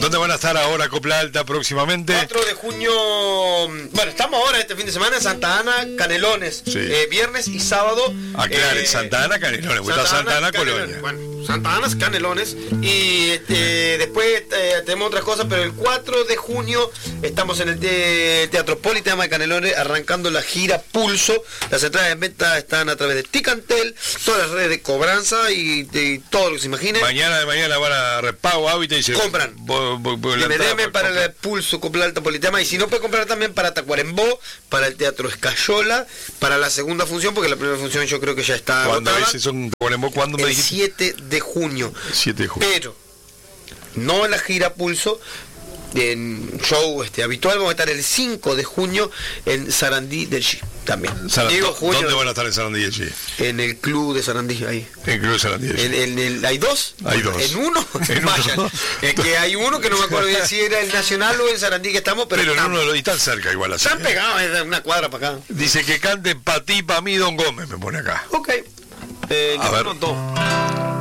¿Dónde van a estar ahora Copla Alta próximamente? 4 de junio. Bueno, estamos ahora este fin de semana en Santa Ana, Canelones. Sí. Viernes y sábado. Claro, Santa Ana, Canelones. Santa Ana, Colonia. Bueno, Santa Ana, Canelones. Y después tenemos otras cosas, pero el 4 de junio estamos en el Teatro Politeama de Canelones arrancando la gira Pulso. Las entradas en venta están a través de Ticantel, todas las redes de cobranza y todo lo que se imagine. Mañana van a Repago Hábitat y se compran. MDM para el Pulso, Copla Alta Politeama, y si no puede comprar también para Tacuarembó, para el Teatro Escayola, para la segunda función, porque la primera función yo creo que ya está ¿Cuándo agotada. son Tacuarembó? ¿Cuándo me dijiste? 7 de junio. 7 de junio. Pero no en la gira Pulso, en show habitual, vamos a estar el 5 de junio en Sarandí del Chi también. ¿Dónde van a estar en Sarandí del Chi? En el club de Sarandí, ahí. En el club de Sarandí del Chi. ¿Hay dos? Hay dos. En uno, vayan. Es que hay uno que no me acuerdo bien si era el Nacional o el Sarandí que estamos, pero en uno y están cerca igual así. Están pegados, es una cuadra para acá. Dice que cante pa' ti, pa' mí, Don Gómez, me pone acá. Ok. A ver. No.